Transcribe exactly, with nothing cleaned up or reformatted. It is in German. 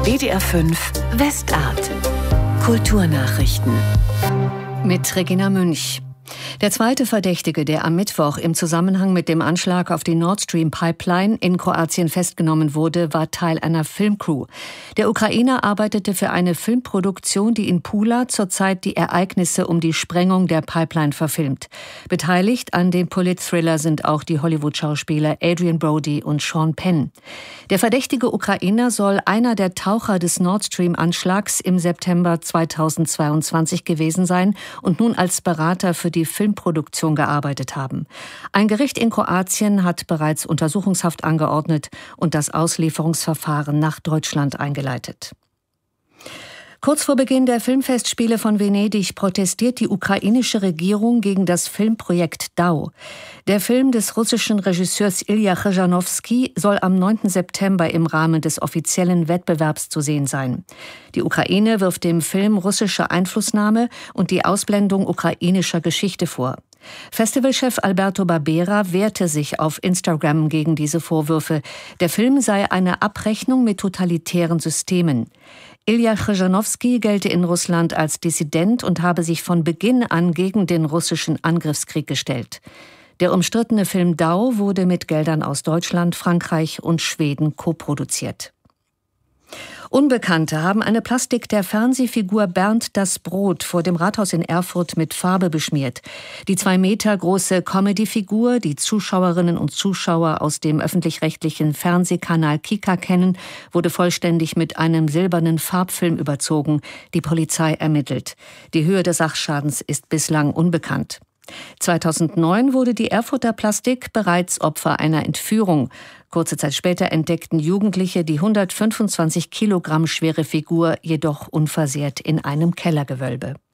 W D R fünf Westart. Kulturnachrichten. Mit Regina Münch. Der zweite Verdächtige, der am Mittwoch im Zusammenhang mit dem Anschlag auf die Nord Stream Pipeline in Kroatien festgenommen wurde, war Teil einer Filmcrew. Der Ukrainer arbeitete für eine Filmproduktion, die in Pula zurzeit die Ereignisse um die Sprengung der Pipeline verfilmt. Beteiligt an dem Polit-Thriller sind auch die Hollywood-Schauspieler Adrien Brody und Sean Penn. Der verdächtige Ukrainer soll einer der Taucher des Nord Stream-Anschlags im September zweitausendzweiundzwanzig gewesen sein und nun als Berater für die Filmproduktion gearbeitet haben. Ein Gericht in Kroatien hat bereits Untersuchungshaft angeordnet und das Auslieferungsverfahren nach Deutschland eingeleitet. Kurz vor Beginn der Filmfestspiele von Venedig protestiert die ukrainische Regierung gegen das Filmprojekt D A O. Der Film des russischen Regisseurs Ilja Chrzanowski soll am neunten September im Rahmen des offiziellen Wettbewerbs zu sehen sein. Die Ukraine wirft dem Film russische Einflussnahme und die Ausblendung ukrainischer Geschichte vor. Festivalchef Alberto Barbera wehrte sich auf Instagram gegen diese Vorwürfe. Der Film sei eine Abrechnung mit totalitären Systemen. Ilja Chrzanowski gelte in Russland als Dissident und habe sich von Beginn an gegen den russischen Angriffskrieg gestellt. Der umstrittene Film D A O wurde mit Geldern aus Deutschland, Frankreich und Schweden koproduziert. Unbekannte haben eine Plastik der Fernsehfigur Bernd das Brot vor dem Rathaus in Erfurt mit Farbe beschmiert. Die zwei Meter große Comedy-Figur, die Zuschauerinnen und Zuschauer aus dem öffentlich-rechtlichen Fernsehkanal Kika kennen, wurde vollständig mit einem silbernen Farbfilm überzogen. Die Polizei ermittelt. Die Höhe des Sachschadens ist bislang unbekannt. zweitausendneun wurde die Erfurter Plastik bereits Opfer einer Entführung. Kurze Zeit später entdeckten Jugendliche die hundertfünfundzwanzig Kilogramm schwere Figur jedoch unversehrt in einem Kellergewölbe.